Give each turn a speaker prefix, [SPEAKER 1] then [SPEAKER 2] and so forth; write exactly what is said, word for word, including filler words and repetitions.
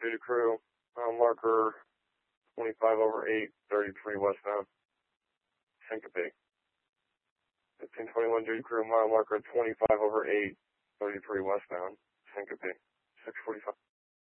[SPEAKER 1] Duty crew, mile marker twenty-five over eight, thirty-three westbound. Syncope. fifteen twenty-one duty crew, mile marker twenty-five over eight, thirty-three westbound. Syncope. six forty-five.